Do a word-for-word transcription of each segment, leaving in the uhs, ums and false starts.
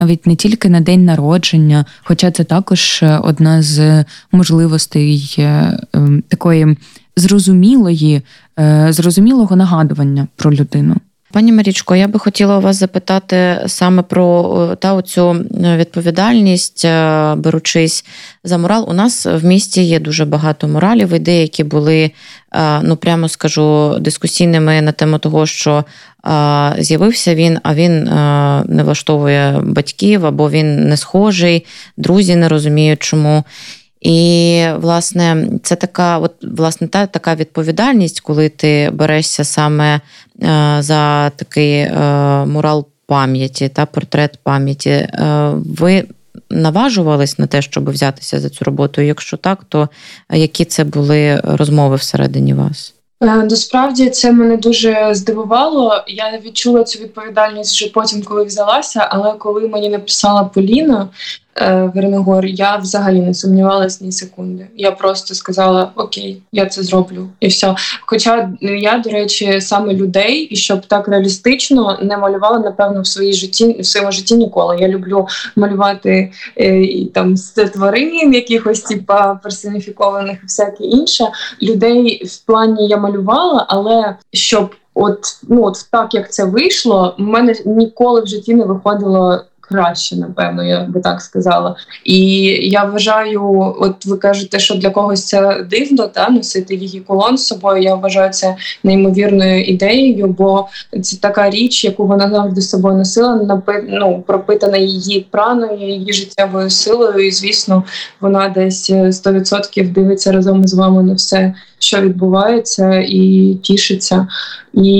навіть не тільки на день народження, хоча це також одна з можливостей е, е, такої зрозумілої, е, зрозумілого нагадування про людину. Пані Марічко, я би хотіла у вас запитати саме про та оцю відповідальність, беручись за морал. У нас в місті є дуже багато моралів, і деякі були, ну прямо скажу, дискусійними на тему того, що з'явився він, а він не влаштовує батьків, або він не схожий, друзі не розуміють чому. І, власне, це така, от, власне, та така відповідальність, коли ти берешся саме е, за такий е, мурал пам'яті та портрет пам'яті. Е, ви наважувались на те, щоб взятися за цю роботу? Якщо так, то які це були розмови всередині вас? Насправді це мене дуже здивувало. Я відчула цю відповідальність вже потім, коли взялася, але коли мені написала Поліна Вернигор, я взагалі не сумнівалась ні секунди. Я просто сказала, окей, я це зроблю, і все. Хоча я, до речі, саме людей, і щоб так реалістично, не малювала, напевно, в своїй житті, в своєму житті ніколи. Я люблю малювати е, там з тварин, якихось типа персоніфікованих і всяке інше. Людей в плані я малювала, але щоб от, ну, от так, як це вийшло, в мене ніколи в житті не виходило краще, напевно, я би так сказала. І я вважаю, от ви кажете, що для когось це дивно, та, носити її колон з собою. Я вважаю це неймовірною ідеєю, бо це така річ, яку вона завжди з собою носила, напи, ну, пропитана її праною, її життєвою силою, і, звісно, вона десь сто відсотків дивиться разом із вами на все, що відбувається, і тішиться. І,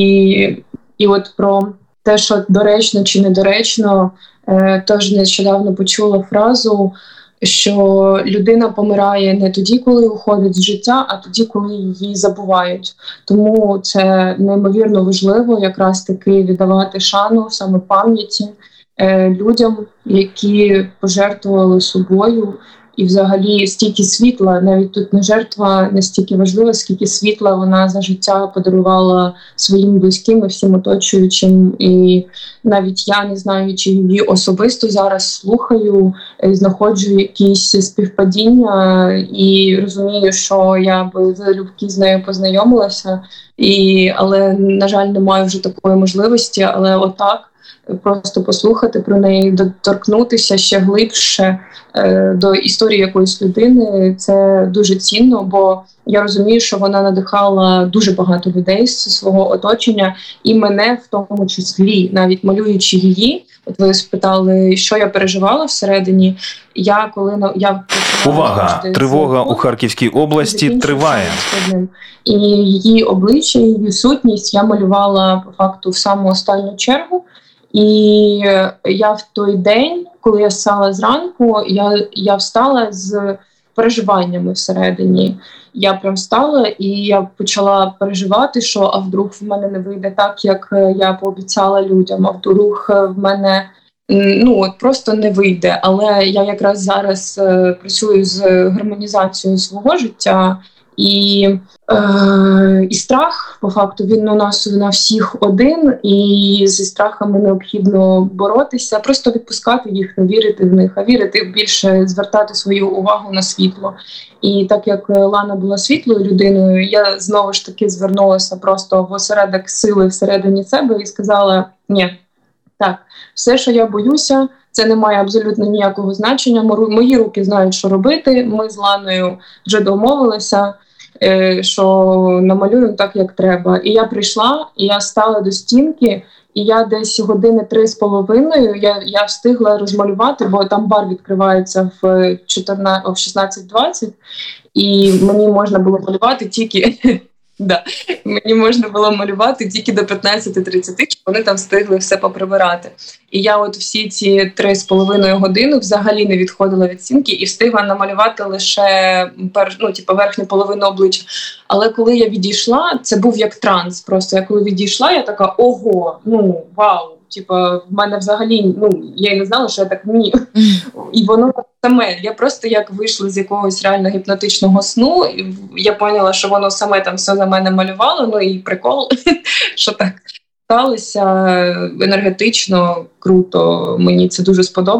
і от про те, що доречно чи недоречно, тож нещодавно почула фразу, що людина помирає не тоді, коли уходить з життя, а тоді, коли її забувають. Тому це неймовірно важливо якраз таки віддавати шану саме пам'яті людям, які пожертвували собою. І взагалі стільки світла, навіть тут не жертва не стільки важлива, скільки світла вона за життя подарувала своїм близьким і всім оточуючим. І навіть я, не знаючи її особисто, зараз слухаю, знаходжу якісь співпадіння і розумію, що я би залюбки з нею познайомилася. І, але, на жаль, не маю вже такої можливості, але отак, просто послухати про неї, доторкнутися ще глибше е, до історії якоїсь людини, це дуже цінно, бо я розумію, що вона надихала дуже багато людей з свого оточення, і мене в тому числі, навіть малюючи її. От ви спитали, що я переживала всередині. Я коли я увага, тривога у Харківській області триває. І її обличчя, її сутність я малювала по факту в саму останню чергу. І я в той день, коли я встала зранку, я, я встала з переживаннями всередині. Я прям встала і я почала переживати, що а вдруг в мене не вийде так, як я пообіцяла людям, а вдруг в мене ну от просто не вийде. Але я якраз зараз е, працюю з гармонізацією свого життя. І, е, і страх, по факту, він у нас на всіх один, і зі страхами необхідно боротися, просто відпускати їх, не вірити в них, а вірити більше, звертати свою увагу на світло. І так як Лана була світлою людиною, я знову ж таки звернулася просто в осередок сили всередині себе і сказала, ні, так, все, що я боюся, це не має абсолютно ніякого значення. Мої руки знають, що робити. Ми з Ланою вже домовилися, що намалюємо так, як треба. І я прийшла, і я стала до стінки, і я десь години три з половиною я, я встигла розмалювати, бо там бар відкривається в, в шістнадцять двадцять, і мені можна було малювати тільки... Да. Мені можна було малювати тільки до п'ятнадцять тридцять, щоб вони там встигли все поприбирати. І я от всі ці три з половиною години взагалі не відходила від стінки і встигла намалювати лише пер, ну, типу, верхню половину обличчя. Але коли я відійшла, це був як транс. Просто я коли відійшла, я така, ого, ну, вау. Типа, в мене взагалі, ну, я й не знала, що я так вмію. І воно саме, я просто як вийшла з якогось реально гіпнотичного сну, і я поняла, що воно саме там все за мене малювало, ну і прикол, що так, розгорталися енергетично, круто. Мені це дуже сподобалося.